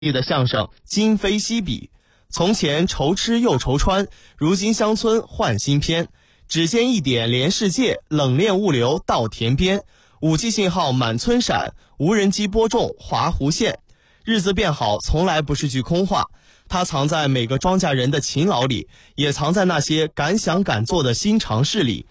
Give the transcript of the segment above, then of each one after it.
的相声今非昔比，从前愁吃又愁穿，如今乡村换新篇。只见一点连世界，冷链物流到田边。5G 信号满村闪，无人机播种华湖县。日子变好从来不是句空话，它藏在每个庄稼人的勤劳里，也藏在那些敢想敢做的新尝试里。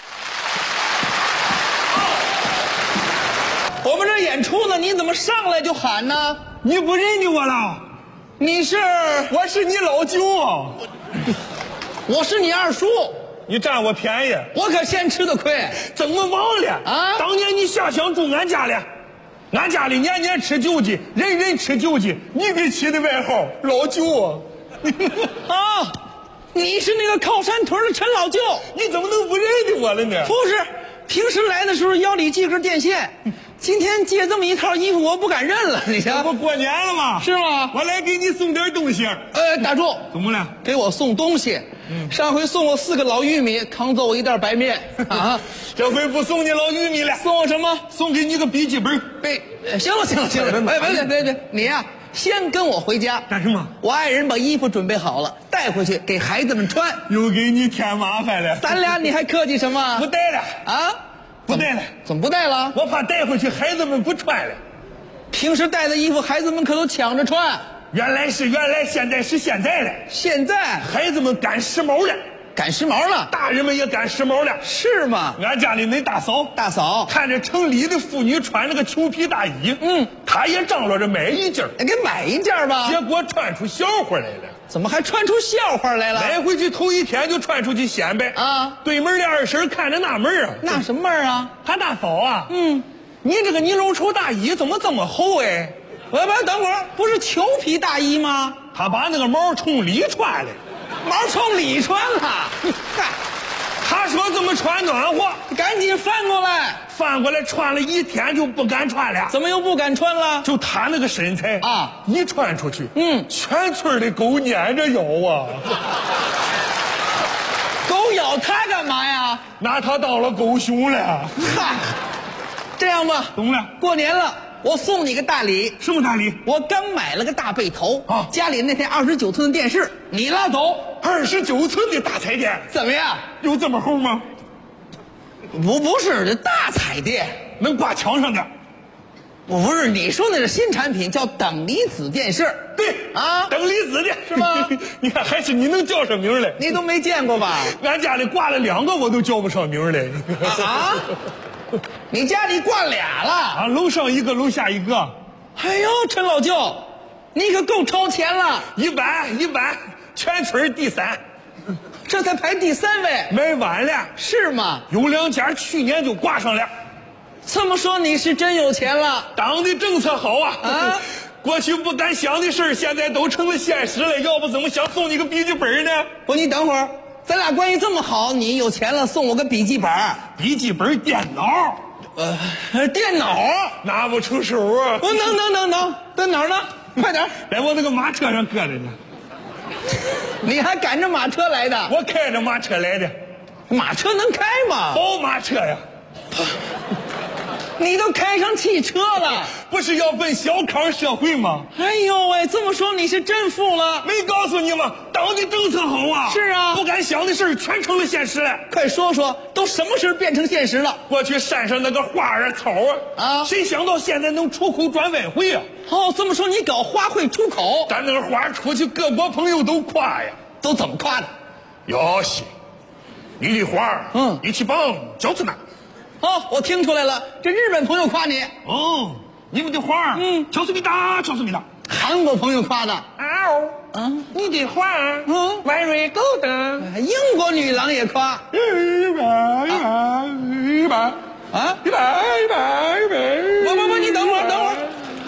我们这演出呢，你怎么上来就喊呢？ 你不认得我了？我是你老舅， 我是你二叔。 你占我便宜， 我可先吃的亏。 怎么忘了啊？ 当年你下乡住俺家了，俺家里年年吃酒鸡，人人吃酒鸡，你给起的外号老舅啊！你是那个靠山屯的陈老舅， 你怎么能不认得我了呢？ 不是，平时来的时候腰里系根电线，今天借这么一套衣服，我不敢认了。你瞧， 不过年了吗？ 是吗？ 我来给你送点东西。 打住！ 怎么了？ 给我送东西。上回送我4个老玉米，扛走我1袋白面啊！ 这回不送你老玉米了， 送我什么？ 送给你个笔记本。 行了，别，你呀，先跟我回家。 干什么？ 我爱人把衣服准备好了，带回去给孩子们穿。 又给你添麻烦了。 咱俩你还客气什么？ 不带了啊？ 不带了？ 怎么不带了？ 我怕带回去孩子们不穿了。 平时带的衣服，孩子们可都抢着穿。 原来，现在是现在了。 现在孩子们赶时髦了， 赶时髦了， 大人们也赶时髦了， 是吗？ 俺家里那大嫂看着城里的妇女穿那个裘皮大衣，她也张罗着买一件， 给买一件吧。 结果穿出笑话来了。 怎么还穿出笑话来了？ 买回去头一天就穿出去显摆啊！ 对门的二婶看着纳闷啊， 那什么闷啊？ 他大嫂啊，你这个呢绒绸大衣怎么这么厚哎？ 等会儿，不是裘皮大衣吗？ 他把那个毛冲里穿了， 毛冲里穿了。嗨， 他说这么穿暖和， 赶紧翻过来， 穿了一天就不敢穿了。 怎么又不敢穿了？ 就他那个身材啊， 一穿出去，全村的狗撵着咬啊。 狗咬他干嘛呀？ 拿他当了狗熊了。 嗨，这样吧， 怎么了？ 过年了。我送你个大礼。 什么大礼？ 我刚买了个大背头啊， 家里那台29寸的电视，你拉走。 29寸的大彩电怎么样？ 有这么厚吗？ 不是，这大彩电能挂墙上的。 不是，你说那是新产品，叫等离子电视。 对啊，等离子的是吗？ 你看，还是你能叫上名来。 你都没见过吧？ 俺家里挂了2个，我都叫不上名来。 啊？你家里挂俩了啊？楼上一个，楼下一个。 哎呦，陈老舅，你可够超前了。 一般，全村第3， 这才排第3位。 买晚了。 是吗？ 有2家去年就挂上了。 这么说你是真有钱了。 党的政策好啊！过去不敢想的事儿，现在都成了现实了。要不怎么想送你个笔记本呢？ 不，你等会儿。咱俩关系这么好，你有钱了送我个笔记本。 笔记本电脑， 电脑拿不出手啊！ 我能，在哪儿呢？快点， 在我那个马车上搁着呢。 你还赶着马车来的？ 我开着马车来的。 马车能开吗？ 宝马车呀！ 你都开上汽车了， 不是要奔小康社会吗？ 哎呦喂，这么说你是真富了。 没告诉你吗？党的政策好啊！ 是啊， 不敢想的事儿全成了现实了。 快说说，都什么事变成现实了？ 过去山上那个花啊草啊， 谁想到现在能出口转外汇啊？ 哦，这么说你搞花卉出口， 咱那个花出去，各国朋友都夸呀。 都怎么夸的？ 哟西，你的花，一起棒，叫什么？ 哦，我听出来了，这日本朋友夸你。 哦，你们的花，巧思密达。 韩国朋友夸的。 你的花，very good。 英国女郎也夸。 100啊！100！ 不，你等会儿。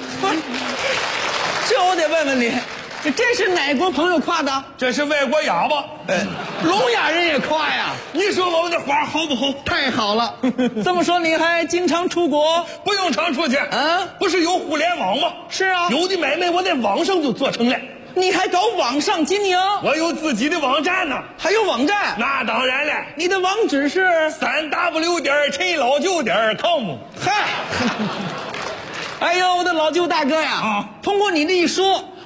这我得问问你，这是哪国朋友夸的？ 这是外国哑巴。 聋哑人也夸呀。 你说我们的花好不好？ 太好了。这么说你还经常出国？ 不用常出去。不是有互联网吗？ 是啊， 有的买卖我在网上就做成了。 你还搞网上经营？ 我有自己的网站呢。 还有网站？ 那当然了。 你的网址是 3w. 陈老舅.com。 嗨，哎呦，我的老舅大哥呀！通过你这一说，